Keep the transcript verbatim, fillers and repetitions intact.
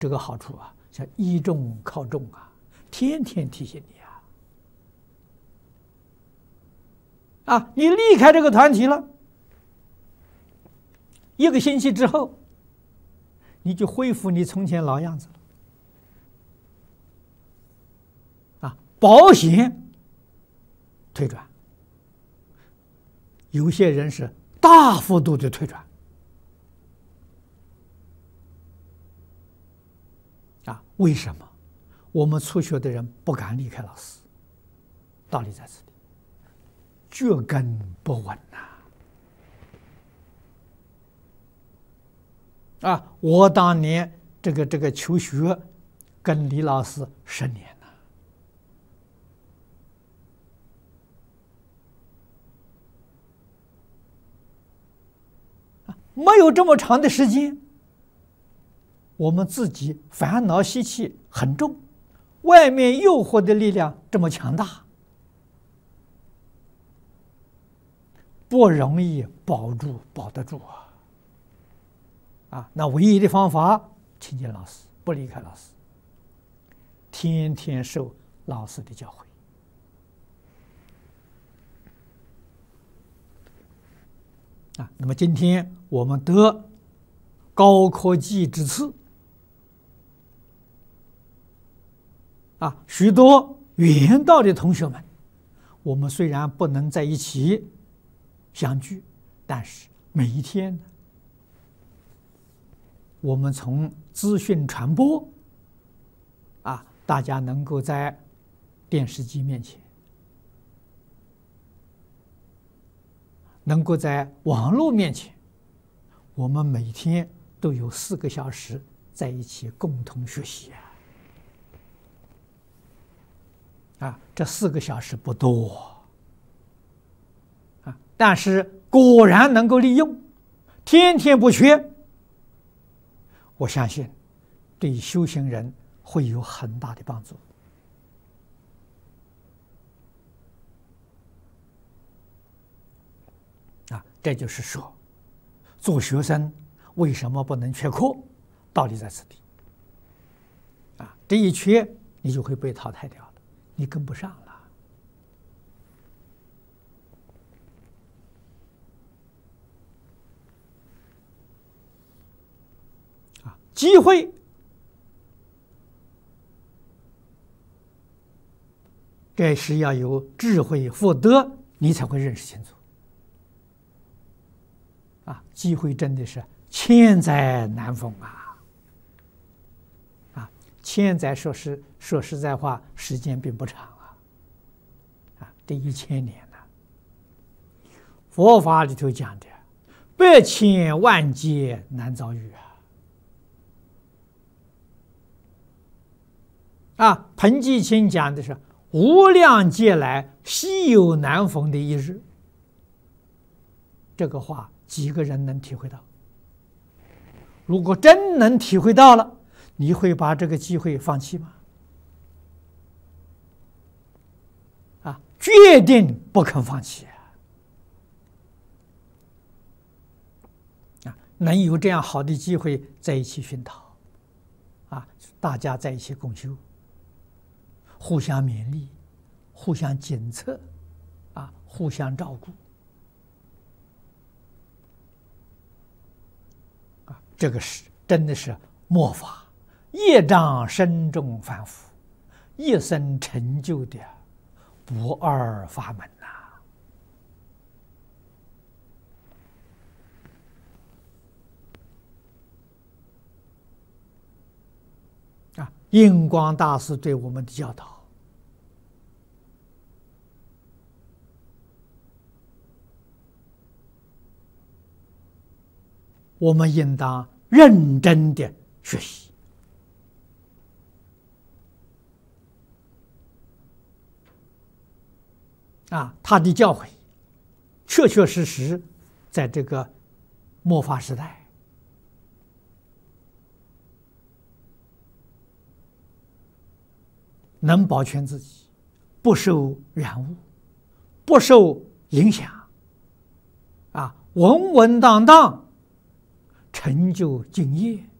这个好处啊，叫依众靠众啊，天天提醒你啊！啊，你离开这个团体了，一个星期之后，你就恢复你从前老样子了。啊，保险退转，有些人是大幅度的退转。啊，为什么我们初学的人不敢离开老师？道理在此里，脚跟不稳呐！啊，我当年这个这个求学，跟李老师十年了，啊，没有这么长的时间。我们自己烦恼习气很重，外面诱惑的力量这么强大，不容易保住保得住啊！啊，那唯一的方法，亲近老师，不离开老师，天天受老师的教诲。啊，那么今天我们得高科技之赐。啊，许多远道的同学们，我们虽然不能在一起相聚，但是每一天，我们从资讯传播，啊，大家能够在电视机面前，能够在网络面前，我们每天都有四个小时在一起共同学习啊。啊，这四个小时不多啊，但是果然能够利用，天天不缺。我相信，对修行人会有很大的帮助。啊，这就是说，做学生为什么不能缺课？道理在此地。啊，这一缺，你就会被淘汰掉了。你跟不上了啊！机会，这是要有智慧、福德，你才会认识清楚啊！机会真的是千载难逢啊！千载说实说实在话，时间并不长啊，啊，这一千年呢，佛法里头讲的，百千万劫难遭遇啊，啊，彭季清讲的是无量劫来稀有难逢的一日，这个话几个人能体会到？如果真能体会到了，你会把这个机会放弃吗？啊，决定不肯放弃啊！能有这样好的机会在一起熏陶，啊，大家在一起共修，互相勉励，互相检测，啊，互相照顾，啊，这个是真的是末法。业障深重凡夫，一生成就的不二法门呐！啊，印光大师对我们的教导，我们应当认真的学习。啊，他的教诲，确确实实，在这个末法时代，能保全自己，不受染污，不受影响，啊，稳稳当当，成就敬业。